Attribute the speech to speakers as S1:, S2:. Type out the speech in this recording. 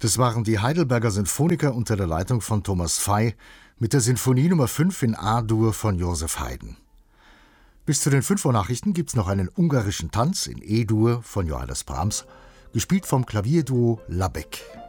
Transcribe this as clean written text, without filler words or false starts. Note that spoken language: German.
S1: Das waren die Heidelberger Sinfoniker unter der Leitung von Thomas Pfey mit der Sinfonie Nummer 5 in A-Dur von Joseph Haydn. Bis zu den 5 Uhr Nachrichten gibt's noch einen ungarischen Tanz in E-Dur von Johannes Brahms, gespielt vom Klavierduo Labek.